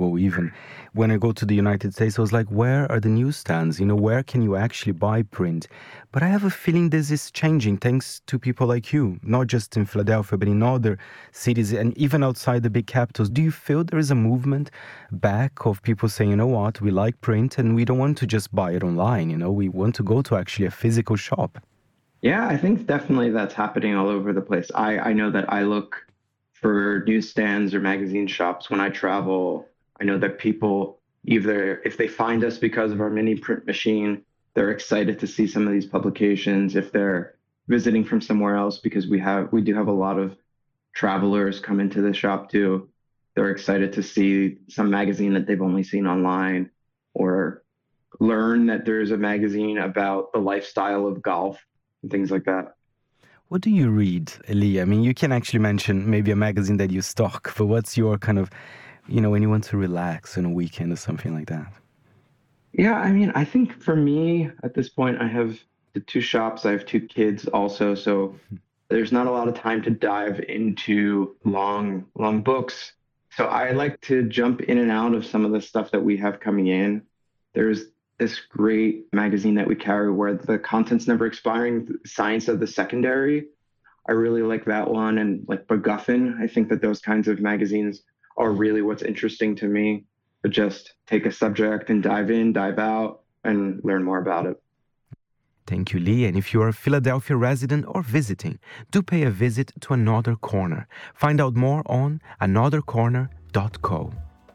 ago even. When I go to the United States, I was like, where are the newsstands? Where can you actually buy print? But I have a feeling this is changing thanks to people like you, not just in Philadelphia, but in other cities and even outside the big capitals. Do you feel there is a movement back of people saying, you know what, we like print and we don't want to just buy it online, we want to go to actually a physical shop? Yeah, I think definitely that's happening all over the place. I know that I look for newsstands or magazine shops when I travel. I know that people, either if they find us because of our mini print machine, they're excited to see some of these publications. If they're visiting from somewhere else, because we do have a lot of travelers come into the shop too, they're excited to see some magazine that they've only seen online, or learn that there's a magazine about the lifestyle of golf and things like that. What do you read, Lee? I mean, you can actually mention maybe a magazine that you stock, but what's your kind of, when you want to relax on a weekend or something like that? Yeah, I mean, I think for me at this point, I have the two shops. I have two kids also, so there's not a lot of time to dive into long books. So I like to jump in and out of some of the stuff that we have coming in. There's this great magazine that we carry where the content's never expiring, Science of the Secondary. I really like that one. And like MacGuffin, I think that those kinds of magazines are really what's interesting to me. But just take a subject and dive in, dive out, and learn more about it. Thank you, Lee. And if you are a Philadelphia resident or visiting, do pay a visit to Another Corner. Find out more on anothercorner.co.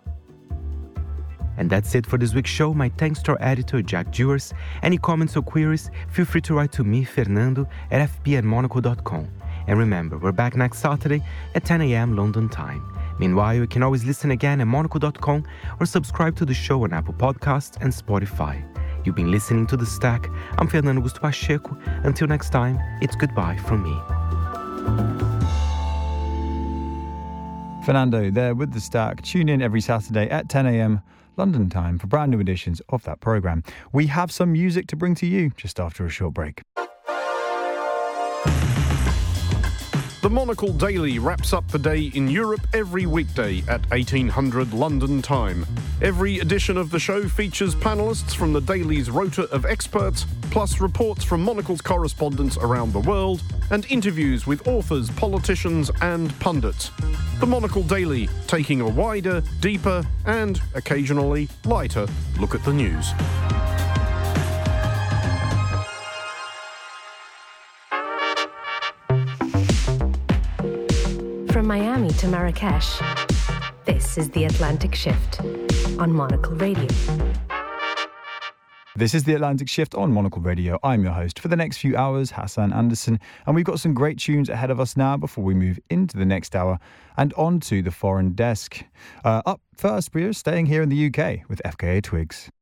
And that's it for this week's show. My thanks to our editor, Jack Dewars. Any comments or queries, feel free to write to me, Fernando, at fp@monaco.com. And remember, we're back next Saturday at 10 a.m. London time. Meanwhile, you can always listen again at monaco.com or subscribe to the show on Apple Podcasts and Spotify. You've been listening to The Stack. I'm Fernando Augusto Pacheco. Until next time, it's goodbye from me. Fernando there with The Stack. Tune in every Saturday at 10 a.m. London time for brand new editions of that programme. We have some music to bring to you just after a short break. The Monocle Daily wraps up the day in Europe every weekday at 1800 London time. Every edition of the show features panellists from the Daily's rota of experts, plus reports from Monocle's correspondents around the world, and interviews with authors, politicians, and pundits. The Monocle Daily, taking a wider, deeper, and occasionally lighter look at the news. From Miami to Marrakesh, this is The Atlantic Shift on Monocle Radio. This is The Atlantic Shift on Monocle Radio. I'm your host for the next few hours, Hassan Anderson, and we've got some great tunes ahead of us now before we move into the next hour and on to the foreign desk. Up first, we're staying here in the UK with FKA Twigs.